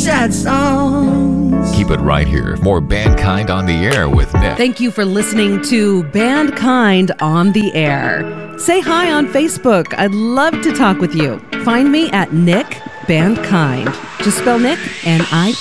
sad songs. Keep it right here. More Bandkind on the Air with Nick. Thank you for listening to Bandkind on the Air. Say hi on Facebook. I'd love to talk with you. Find me at Nick Bandkind. Just spell Nick, Nick.